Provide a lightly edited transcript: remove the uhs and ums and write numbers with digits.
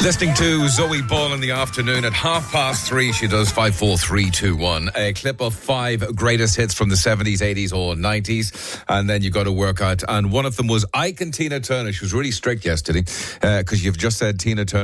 Listening to Zoe Ball in the afternoon at 3:30. She does 5-4-3-2-1. A clip of 5 greatest hits from the 70s, 80s or 90s. And then you got to work out. And one of them was Ike and Tina Turner. She was really strict yesterday because you've just said Tina Turner.